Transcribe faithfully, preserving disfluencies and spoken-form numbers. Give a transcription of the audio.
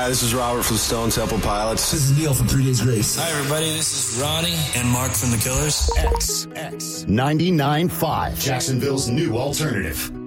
Hi, this is Robert from Stone Temple Pilots. This is Neil from Three Days Grace. Hi, everybody. This is Ronnie and Mark from The Killers. X, X. ninety-nine point five. Jacksonville's new alternative.